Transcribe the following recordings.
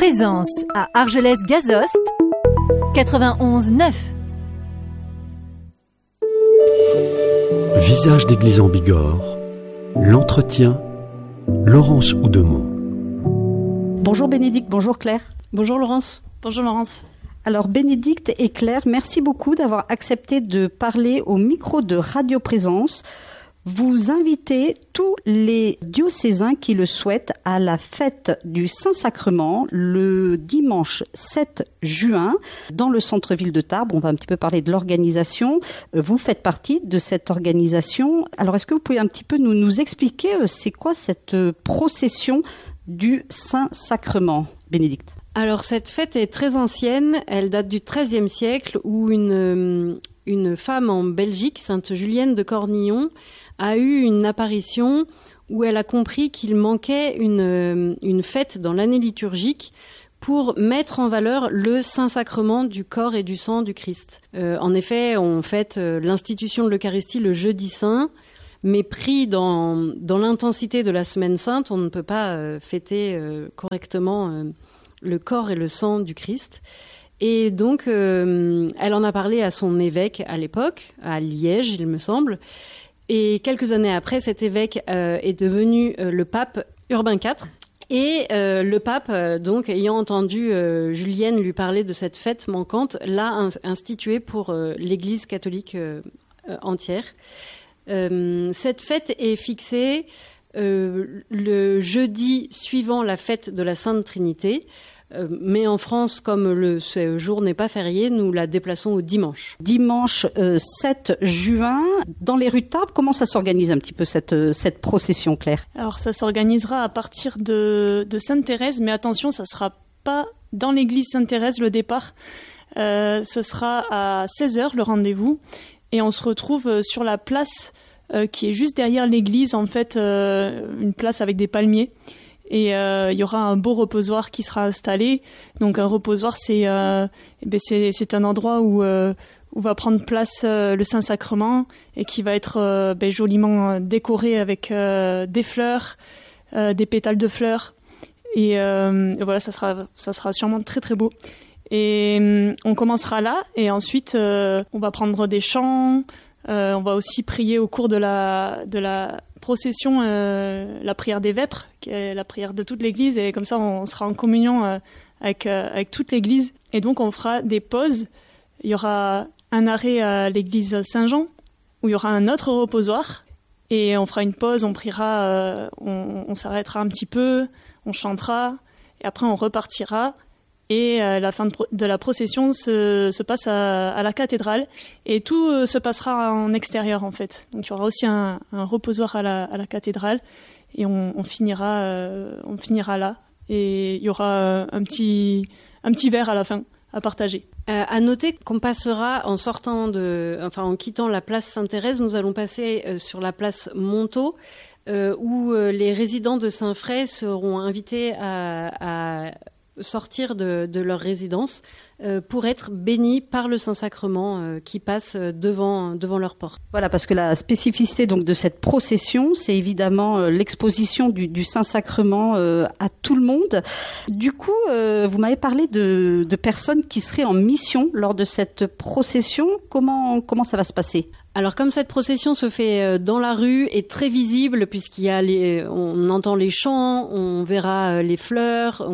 Présence à Argelès-Gazost, 91.9. Visage d'église en Bigorre, l'entretien, Laurence Oudemont. Bonjour Bénédicte, bonjour Claire. Bonjour Laurence. Bonjour Laurence. Alors Bénédicte et Claire, merci beaucoup d'avoir accepté de parler au micro de Radio Présence. Vous invitez tous les diocésains qui le souhaitent à la fête du Saint-Sacrement le dimanche 7 juin dans le centre-ville de Tarbes. On va un petit peu parler de l'organisation. Vous faites partie de cette organisation. Alors est-ce que vous pouvez un petit peu nous expliquer c'est quoi cette procession du Saint-Sacrement, Bénédicte? Alors cette fête est très ancienne, elle date du XIIIe siècle où une femme en Belgique, Sainte Julienne de Cornillon, a eu une apparition où elle a compris qu'il manquait une fête dans l'année liturgique pour mettre en valeur le Saint-Sacrement du corps et du sang du Christ. En effet, on fête l'institution de l'Eucharistie le jeudi saint, mais pris dans l'intensité de la semaine sainte, on ne peut pas fêter correctement le corps et le sang du Christ. Et donc, elle en a parlé à son évêque à l'époque, à Liège, il me semble. Et quelques années après, cet évêque est devenu le pape Urbain IV. Et le pape, donc, ayant entendu Julienne lui parler de cette fête manquante, l'a instituée pour l'Église catholique entière. Cette fête est fixée le jeudi suivant la fête de la Sainte Trinité. Mais en France, comme ce jour n'est pas férié, nous la déplaçons au dimanche. Dimanche 7 juin, dans les rues de Tarbes, comment ça s'organise un petit peu cette procession, Claire? Alors ça s'organisera à partir de Sainte-Thérèse, mais attention, ça ne sera pas dans l'église Sainte-Thérèse le départ. Ce sera à 16h le rendez-vous, et on se retrouve sur la place qui est juste derrière l'église, en fait, une place avec des palmiers. Et il y aura un beau reposoir qui sera installé. Donc un reposoir, c'est un endroit où va prendre place le Saint-Sacrement et qui va être joliment décoré avec des fleurs, des pétales de fleurs. Et voilà, ça sera sûrement très très beau. Et on commencera là, et ensuite on va prendre des chants. On va aussi prier au cours de la procession, la prière des vêpres, qui est la prière de toute l'Église, et comme ça on sera en communion avec toute l'Église. Et donc on fera des pauses. Il y aura un arrêt à l'église Saint-Jean, où il y aura un autre reposoir, et on fera une pause, on priera, on s'arrêtera un petit peu, on chantera, et après on repartira. Et la fin de la procession se passe à la cathédrale, et tout se passera en extérieur en fait. Donc il y aura aussi un reposoir à la cathédrale, et on finira là, et il y aura un petit verre à la fin à partager. À noter qu'on passera en quittant la place Sainte-Thérèse, nous allons passer sur la place Montaut, où les résidents de Saint-Fray seront invités à sortir de leur résidence pour être bénis par le Saint-Sacrement qui passe devant leur porte. Voilà, parce que la spécificité donc de cette procession, c'est évidemment l'exposition du Saint-Sacrement à tout le monde. Du coup, vous m'avez parlé de personnes qui seraient en mission lors de cette procession. Comment ça va se passer ? Alors comme cette procession se fait dans la rue et très visible, puisqu'il y a on entend les chants, on verra les fleurs,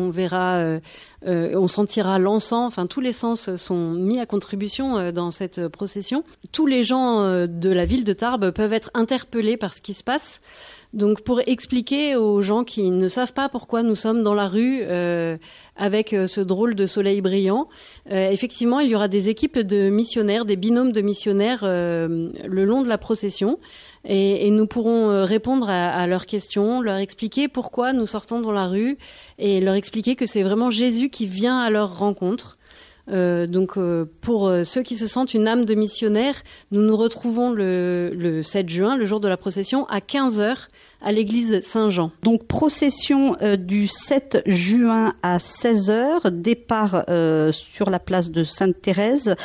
on sentira l'encens, enfin tous les sens sont mis à contribution dans cette procession. Tous les gens de la ville de Tarbes peuvent être interpellés par ce qui se passe. Donc pour expliquer aux gens qui ne savent pas pourquoi nous sommes dans la rue avec ce drôle de soleil brillant, effectivement il y aura des équipes de missionnaires, des binômes de missionnaires le long de la procession, et nous pourrons répondre à leurs questions, leur expliquer pourquoi nous sortons dans la rue, et leur expliquer que c'est vraiment Jésus qui vient à leur rencontre. Donc pour ceux qui se sentent une âme de missionnaire, nous nous retrouvons le 7 juin, le jour de la procession, à 15h à l'église Saint-Jean. Donc procession du 7 juin à 16h, départ sur la place de Sainte-Thérèse.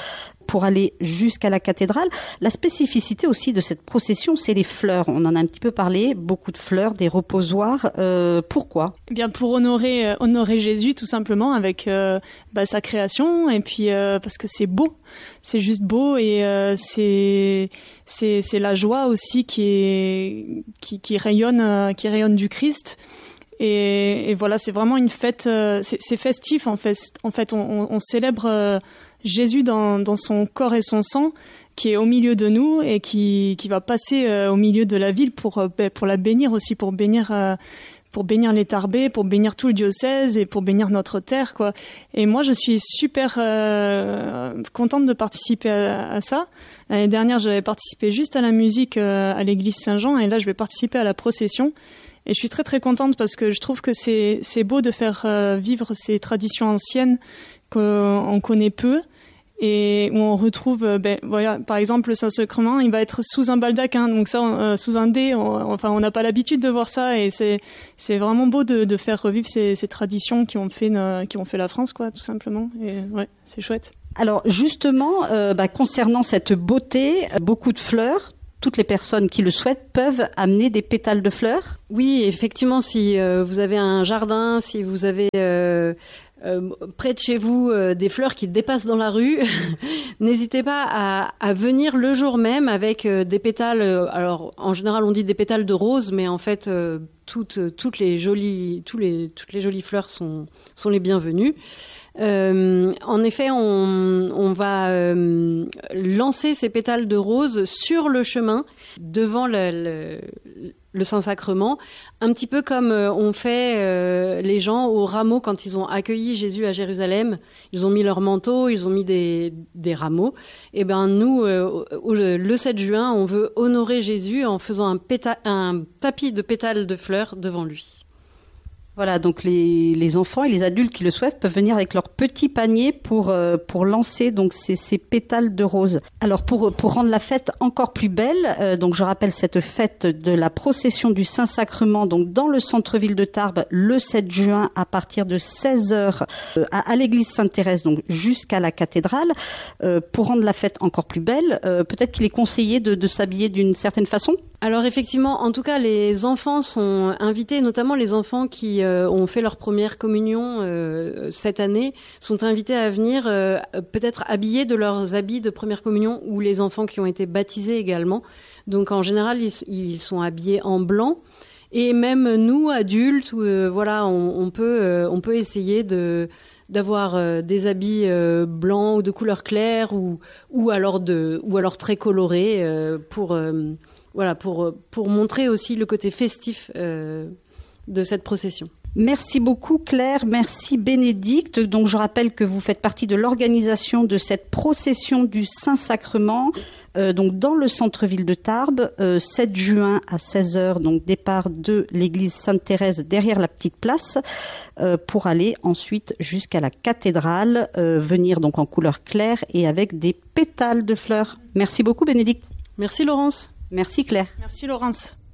pour aller jusqu'à la cathédrale. La spécificité aussi de cette procession, c'est les fleurs. On en a un petit peu parlé, beaucoup de fleurs, des reposoirs. Pourquoi ? Eh bien, pour honorer Jésus, tout simplement, avec sa création, et puis parce que c'est beau. C'est juste beau, et c'est la joie aussi qui rayonne du Christ. Et voilà, c'est vraiment une fête, c'est festif en fait. En fait, on célèbre Jésus dans son corps et son sang, qui est au milieu de nous et qui va passer au milieu de la ville pour la bénir aussi, pour bénir les Tarbais, pour bénir tout le diocèse et pour bénir notre terre, quoi. Et moi, je suis super contente de participer à ça. L'année dernière, j'avais participé juste à la musique à l'église Saint-Jean, et là, je vais participer à la procession. Et je suis très très contente parce que je trouve que c'est beau de faire vivre ces traditions anciennes qu'on connaît peu, et où on retrouve, voilà, par exemple, le Saint-Sacrement, il va être sous un baldaquin, donc ça, sous un dé, on n'a pas l'habitude de voir ça, et c'est vraiment beau de faire revivre ces traditions qui ont fait la France, quoi, tout simplement. Et ouais, c'est chouette. Alors justement, concernant cette beauté, beaucoup de fleurs. Toutes les personnes qui le souhaitent peuvent amener des pétales de fleurs. Oui, effectivement, si vous avez un jardin, si vous avez près de chez vous des fleurs qui dépassent dans la rue, n'hésitez pas à venir le jour même avec des pétales. Alors, en général, on dit des pétales de rose, mais en fait, toutes les jolies fleurs sont les bienvenues. En effet, on va lancer ces pétales de rose sur le chemin devant le Saint-Sacrement, un petit peu comme ont fait les gens au rameau quand ils ont accueilli Jésus à Jérusalem. Ils ont mis leur manteau, ils ont mis des rameaux. Et ben nous, le 7 juin, on veut honorer Jésus en faisant un tapis de pétales de fleurs devant lui. Voilà, donc les enfants et les adultes qui le souhaitent peuvent venir avec leur petit panier pour lancer donc ces pétales de rose. Alors pour rendre la fête encore plus belle, donc je rappelle cette fête de la procession du Saint-Sacrement, donc dans le centre-ville de Tarbes le 7 juin à partir de 16h à l'église Sainte-Thérèse, donc jusqu'à la cathédrale. Pour rendre la fête encore plus belle, peut-être qu'il est conseillé de s'habiller d'une certaine façon. Alors effectivement, en tout cas, les enfants sont invités, notamment les enfants qui ont fait leur première communion cette année, sont invités à venir peut-être habillés de leurs habits de première communion, ou les enfants qui ont été baptisés également. Donc en général, ils sont habillés en blanc. Et même nous, adultes, voilà, on peut essayer d'avoir des habits blancs ou de couleur claire ou alors très colorés pour montrer aussi le côté festif de cette procession. Merci beaucoup Claire, merci Bénédicte. Donc je rappelle que vous faites partie de l'organisation de cette procession du Saint-Sacrement donc dans le centre-ville de Tarbes, 7 juin à 16h, donc départ de l'église Sainte-Thérèse derrière la petite place, pour aller ensuite jusqu'à la cathédrale, venir donc en couleur claire et avec des pétales de fleurs. Merci beaucoup Bénédicte. Merci Laurence. Merci Claire. Merci Laurence.